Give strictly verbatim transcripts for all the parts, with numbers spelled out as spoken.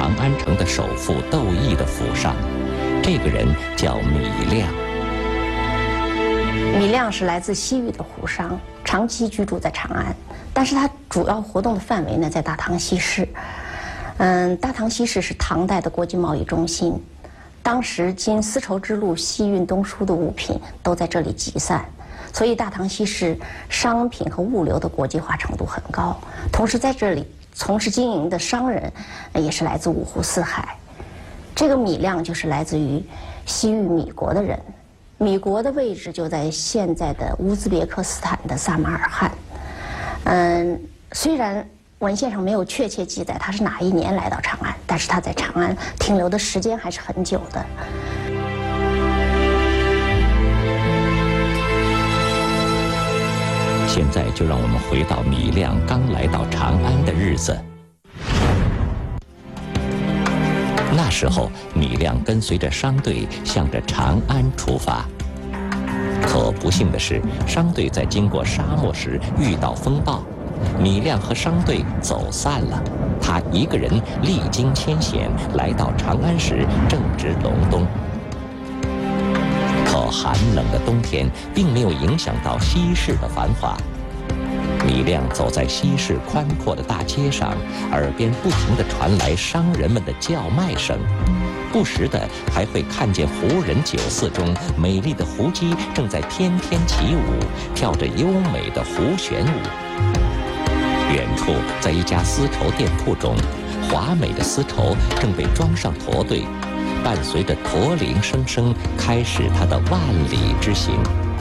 长安城的首富窦毅的府上，这个人叫米亮。 米亮是来自西域的胡商，长期居住在长安，但是他主要活动的范围呢在大唐西市。嗯，大唐西市是唐代的国际贸易中心，当时经丝绸之路西运东输的物品都在这里集散，所以大唐西市商品和物流的国际化程度很高。同时在这里从事经营的商人也是来自五湖四海。这个米亮就是来自于西域米国的人，米国的位置就在现在的乌兹别克斯坦的撒马尔罕。嗯，虽然文献上没有确切记载他是哪一年来到长安，但是他在长安停留的时间还是很久的。 现在就让我们回到米亮刚来到长安的日子。那时候，米亮跟随着商队向着长安出发。可不幸的是，商队在经过沙漠时遇到风暴，米亮和商队走散了。他一个人历经千险来到长安时，正值隆冬。可寒冷的冬天并没有影响到西市的繁华。米亮走在西市宽阔的大街上，耳边不停地传来商人们的叫卖声，不时的还会看见胡人酒肆中美丽的胡姬正在翩翩起舞，跳着优美的胡旋舞。远处，在一家丝绸店铺中，华美的丝绸正被装上驼队，伴随着驼铃声声，开始它的万里之行。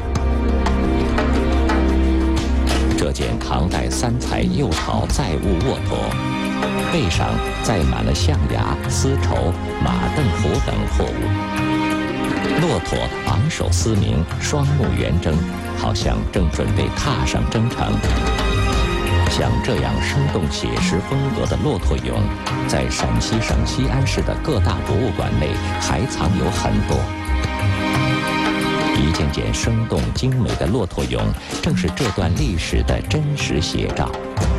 这件唐代三彩釉陶载物卧驼，背上载满了象牙、丝绸、马镫胡等货物。骆驼昂首嘶鸣，双目圆睁，好像正准备踏上征程。像这样生动写实风格的骆驼俑，在陕西省西安市的各大博物馆内还藏有很多。一件件生动精美的骆驼俑，正是这段历史的真实写照。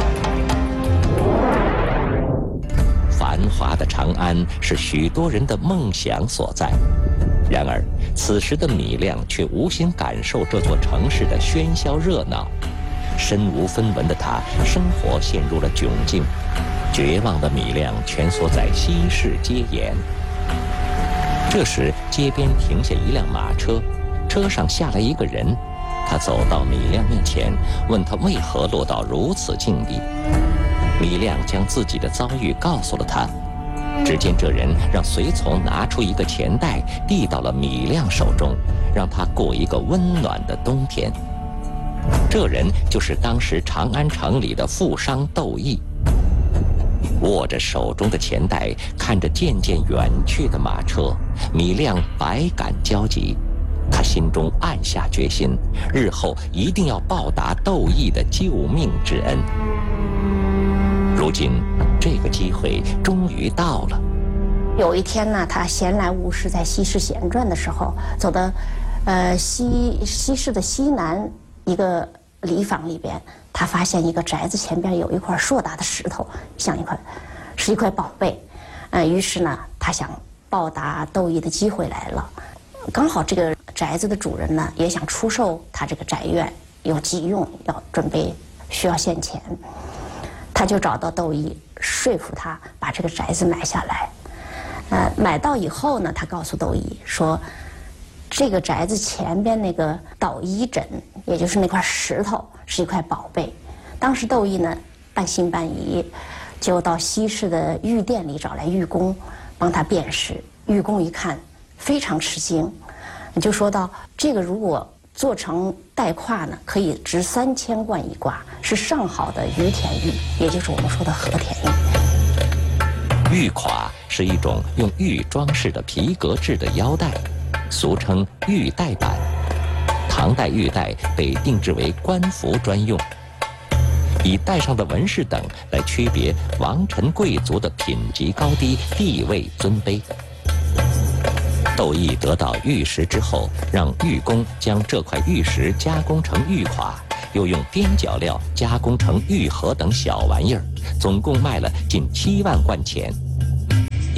繁华的长安是许多人的梦想所在，然而此时的米亮却无心感受这座城市的喧嚣热闹。身无分文的他，生活陷入了窘境，绝望的米亮蜷缩在西市街沿。这时，街边停下一辆马车，车上下来一个人。他走到米亮面前，问他为何落到如此境地。米亮将自己的遭遇告诉了他。只见这人让随从拿出一个钱袋，递到了米亮手中，让他过一个温暖的冬天。这人就是当时长安城里的富商窦毅。握着手中的钱袋，看着渐渐远去的马车，米亮百感交集。他心中暗下决心，日后一定要报答窦毅的救命之恩。如今，这个机会终于到了。 有一天呢，他闲来无事，在西市闲转的时候，走到，呃西西市的西南一个里坊里边，他发现一个宅子前边有一块硕大的石头，像一块，是一块宝贝。呃，于是呢，他想报答窦毅的机会来了。刚好这个宅子的主人呢，也想出售他这个宅院，有急用，要准备需要现钱，他就找到窦毅，说服他把这个宅子买下来。呃，买到以后呢，他告诉窦毅说，这个宅子前边那个捣衣枕，也就是那块石头，是一块宝贝。当时窦毅呢，半信半疑，就到西市的玉店里找来玉工，帮他辨识。玉工一看，非常吃惊，就说到：这个如果做成带胯呢，可以值三千贯一褂，是上好的于田玉，也就是我们说的和田玉。 玉褂是一种用玉装饰的皮革制的腰带，俗称玉带板。唐代玉带被定制为官服专用，以带上的纹饰等来区别王臣贵族的品级高低、地位尊卑。窦毅得到玉石之后，让玉工将这块玉石加工成玉褂，又用边角料加工成玉盒等小玩意儿，总共卖了近七万贯钱。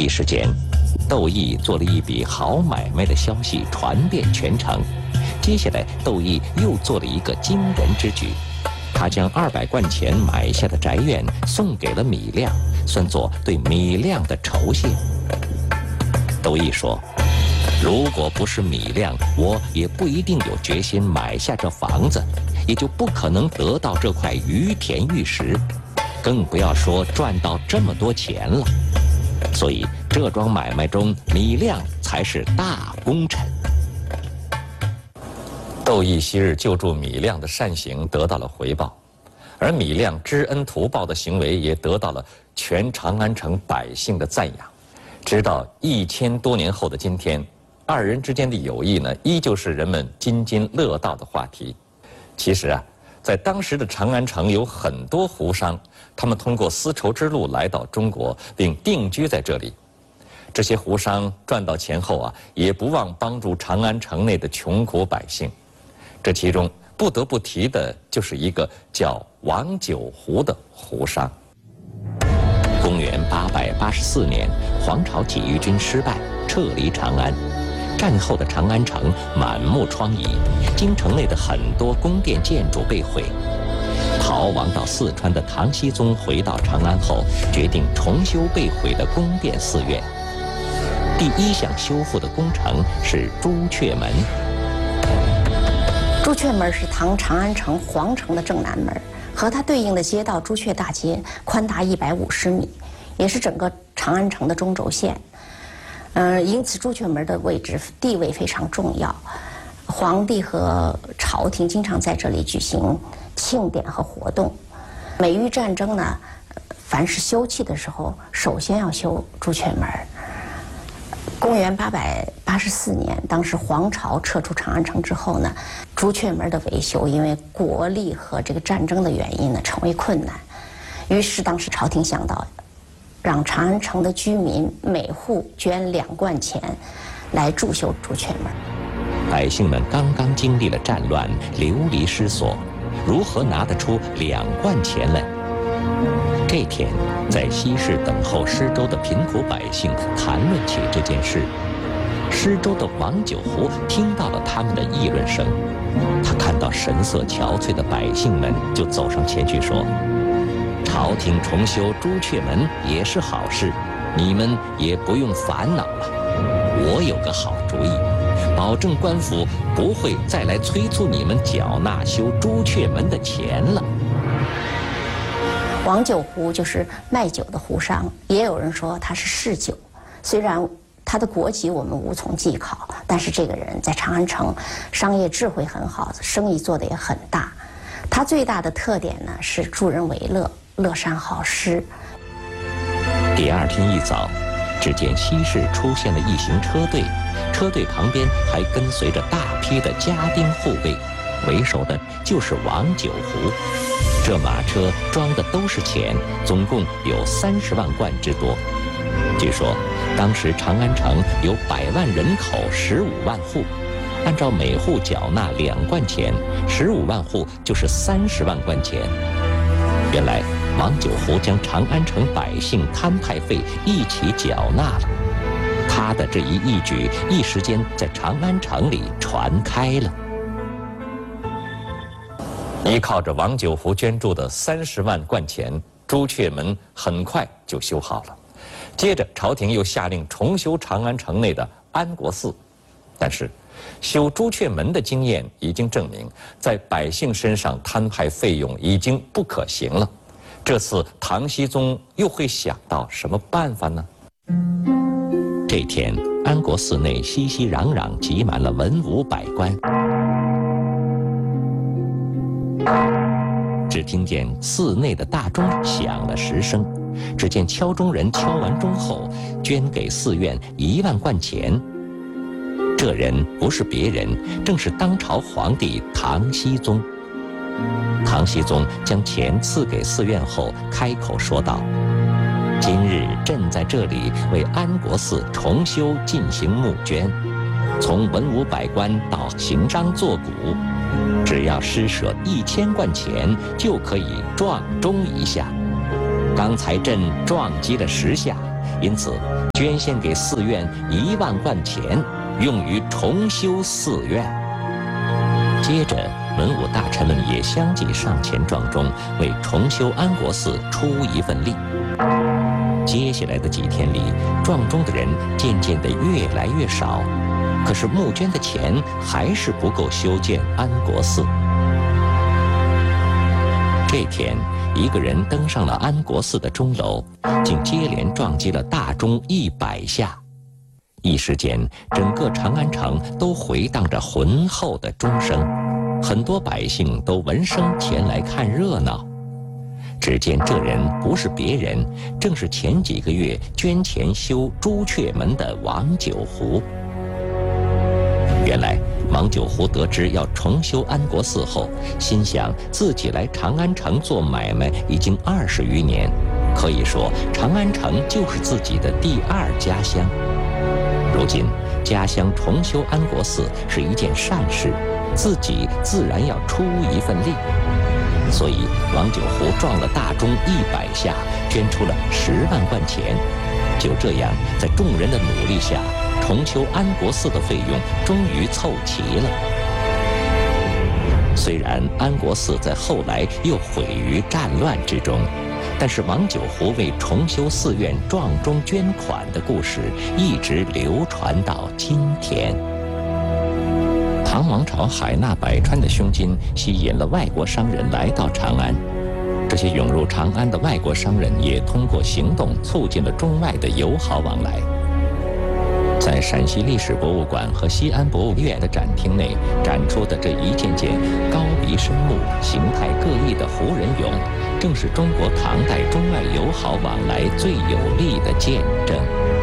一时间，窦乂做了一笔好买卖的消息传遍全城。接下来，窦乂又做了一个惊人之举，他将二百贯钱买下的宅院送给了米亮，算作对米亮的酬谢。窦乂说：“如果不是米亮，我也不一定有决心买下这房子，也就不可能得到这块于田玉石，更不要说赚到这么多钱了。所以这桩买卖中，米亮才是大功臣。”窦乂昔日救助米亮的善行得到了回报，而米亮知恩图报的行为也得到了全长安城百姓的赞扬。直到一千多年后的今天，二人之间的友谊呢，依旧是人们津津乐道的话题。其实啊，在当时的长安城有很多胡商，他们通过丝绸之路来到中国，并定居在这里。这些胡商赚到钱后啊，也不忘帮助长安城内的穷苦百姓。这其中不得不提的就是一个叫王九胡的胡商。公元八百八十四年，黄巢起义军失败，撤离长安。战后的长安城满目疮痍，京城内的很多宫殿建筑被毁。逃亡到四川的唐僖宗回到长安后，决定重修被毁的宫殿寺院。第一项修复的工程是朱雀门。 朱雀门是唐长安城皇城的正南门，和它对应的街道朱雀大街宽达一百五十米，也是整个长安城的中轴线。嗯、呃，因此朱雀门的位置地位非常重要，皇帝和朝廷经常在这里举行庆典和活动。每遇战争呢，凡是修葺的时候，首先要修朱雀门。公元八百八十四年，当时黄巢撤出长安城之后呢，朱雀门的维修因为国力和这个战争的原因呢，成为困难。于是当时朝廷想到，让长安城的居民每户捐两贯钱，来助修朱雀门。 百姓们刚刚经历了战乱，流离失所，如何拿得出两贯钱来？这天，在西市等候施粥的贫苦百姓谈论起这件事。施粥的王九胡听到了他们的议论声，他看到神色憔悴的百姓们，就走上前去说：“朝廷重修朱雀门也是好事，你们也不用烦恼了。我有个好主意，保证官府不会再来催促你们缴纳修朱雀门的钱了。” 王九胡就是卖酒的胡商，也有人说他是嗜酒。虽然他的国籍我们无从稽考，但是这个人在长安城商业智慧很好，生意做得也很大。他最大的特点呢是助人为乐，乐善好施。 第二天一早，只见西市出现了一行车队，车队旁边还跟随着大批的家丁护卫，为首的就是王九胡。这马车装的都是钱，总共有三十万贯之多。据说当时长安城有百万人口，十五万户，按照每户缴纳两贯钱，十五万户就是三十万贯钱。原来王九胡将长安城百姓摊派费一起缴纳了，他的这一义举一时间在长安城里传开了。依靠着王九胡捐助的三十万贯钱，朱雀门很快就修好了。接着，朝廷又下令重修长安城内的安国寺。但是，修朱雀门的经验已经证明，在百姓身上摊派费用已经不可行了。这次唐僖宗又会想到什么办法呢？这天，安国寺内熙熙攘攘，挤满了文武百官。只听见寺内的大钟响了十声，只见敲钟人敲完钟后，捐给寺院一万贯钱。这人不是别人，正是当朝皇帝唐僖宗。唐僖宗将钱赐给寺院后，开口说道：“今日朕在这里为安国寺重修进行募捐，从文武百官到行商作贾，只要施舍一千贯钱，就可以撞钟一下。 刚才朕撞击了十下，因此捐献给寺院一万贯钱，用于重修寺院。接着，文武大臣们也相继上前撞钟，为重修安国寺出一份力。接下来的几天里，撞钟的人渐渐地越来越少，可是募捐的钱还是不够修建安国寺。这天，一个人登上了安国寺的钟楼，竟接连撞击了大钟一百下。一时间，整个长安城都回荡着浑厚的钟声，很多百姓都闻声前来看热闹。只见这人不是别人，正是前几个月捐钱修朱雀门的王九湖。原来王九湖得知要重修安国寺后，心想自己来长安城做买卖已经二十余年，可以说长安城就是自己的第二家乡。如今家乡重修安国寺是一件善事，自己自然要出一份力。所以王九湖撞了大钟一百下，捐出了十万贯钱。就这样，在众人的努力下，重修安国寺的费用终于凑齐了。虽然安国寺在后来又毁于战乱之中，但是王九湖为重修寺院撞钟捐款的故事一直流传到今天。唐王朝海纳百川的胸襟吸引了外国商人来到长安，这些涌入长安的外国商人也通过行动促进了中外的友好往来。在陕西历史博物馆和西安博物院的展厅内展出的这一件件高鼻深目、形态各异的胡人俑，正是中国唐代中外友好往来最有力的见证。